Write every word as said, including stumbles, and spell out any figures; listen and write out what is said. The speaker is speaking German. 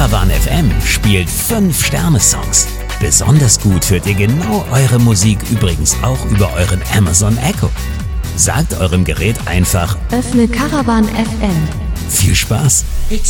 Caravan F M spielt fünf Sterne-Songs. Besonders gut hört ihr genau eure Musik übrigens auch über euren Amazon Echo. Sagt eurem Gerät einfach: Öffne Caravan F M. Viel Spaß! It's